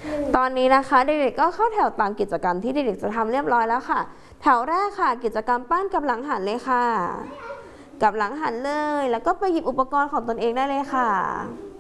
ตอนนี้นะคะเด็กๆก็เข้าแถวตามกิจกรรมที่เด็กๆจะทำเรียบร้อยแล้วค่ะแถวแรกค่ะกิจกรรมปั้นกับหลังหันเลยค่ะกับหลังหันเลยแล้วก็ไปหยิบอุปกรณ์ของตนเองได้เลยค่ะ